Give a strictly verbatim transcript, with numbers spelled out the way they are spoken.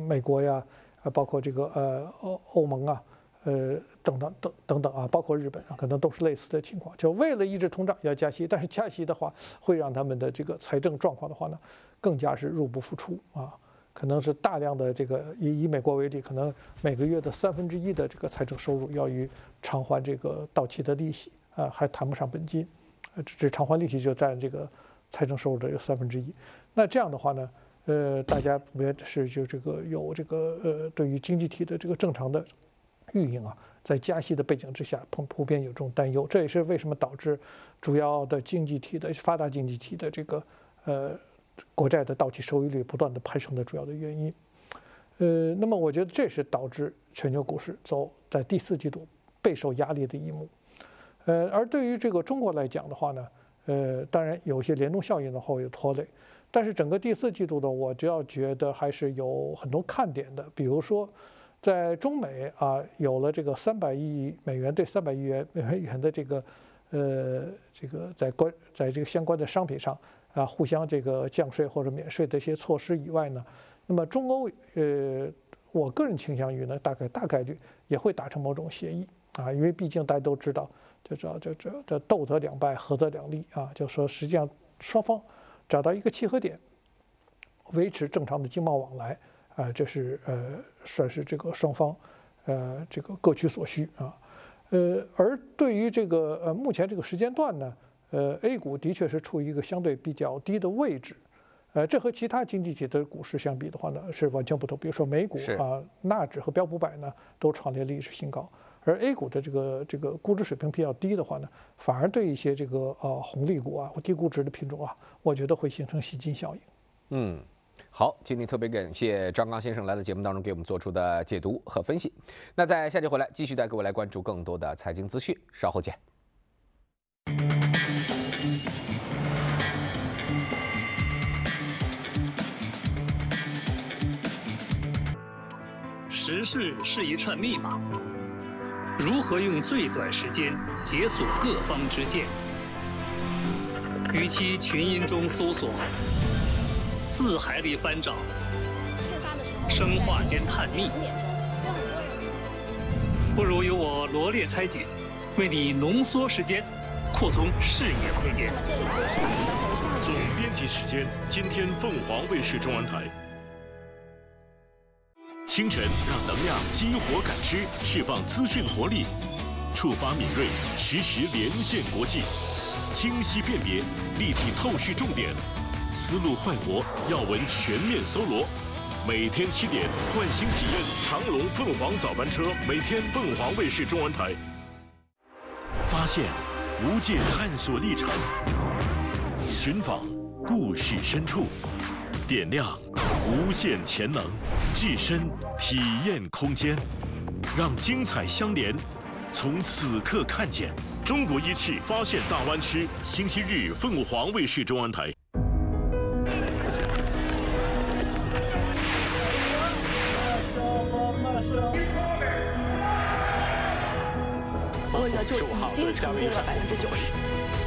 美国呀，啊，包括这个呃欧欧盟啊，呃等等等等等啊，包括日本啊，可能都是类似的情况。就为了抑制通胀要加息，但是加息的话会让他们的这个财政状况的话呢，更加是入不敷出啊。可能是大量的这个以以美国为例，可能每个月的三分之一的这个财政收入要于偿还这个到期的利息啊，还谈不上本金，呃，只偿还利息就占这个财政收入的有三分之一。那这样的话呢，呃，大家普遍是就这个有这个呃，对于经济体的这个正常的运营啊，在加息的背景之下，普普遍有这种担忧。这也是为什么导致主要的经济体的发达经济体的这个呃。国债的到期收益率不断的攀升的主要的原因，呃，那么我觉得这是导致全球股市走在第四季度备受压力的一幕，呃，而对于这个中国来讲的话呢，呃，当然有些联动效应的话有拖累，但是整个第四季度呢，我就要觉得还是有很多看点的，比如说，在中美啊有了这个三百亿美元对三百亿元美元的这个，呃，这个在关在这个相关的商品上。啊，互相这个降税或者免税的一些措施以外呢，那么中欧呃，我个人倾向于呢，大概大概率也会达成某种协议啊，因为毕竟大家都知道，就这这这这斗则两败，和则两利啊，就说实际上双方找到一个契合点，维持正常的经贸往来啊，这是呃算是这个双方呃这个各取所需啊，呃，而对于这个呃目前这个时间段呢。呃 ，A 股的确是处于一个相对比较低的位置，呃，这和其他经济体的股市相比的话呢，是完全不同。比如说美股啊、纳指和标普百呢，都创立历史新高，而 A 股的这个这个估值水平比较低的话呢，反而对一些这个呃红利股啊或低估值的品种啊，我觉得会形成吸金效应。 嗯，好，今天特别感谢张刚先生来到节目当中给我们做出的解读和分析。那在下节回来继续带各位来关注更多的财经资讯，稍后见。 时事是一串密码，如何用最短时间解锁各方之见？与其群音中搜索，字海里翻找，生化间探秘，不如由我罗列拆解，为你浓缩时间，扩通视野空间。 总编辑时间，今天凤凰卫视中文台。清晨让能量激活感知，释放资讯活力，触发敏锐，实时连线国际，清晰辨别，立体透视重点，思路焕活，要闻全面搜罗。每天七点，唤醒体验长龙凤凰早班车，每天凤凰卫视中文台。发现无界探索历程，寻访故事深处，点亮无限潜能，置身体验空间，让精彩相连，从此刻看见中国一汽发现大湾区。星期日，凤凰卫视中文台。 我呢就已经成功了百分之九十。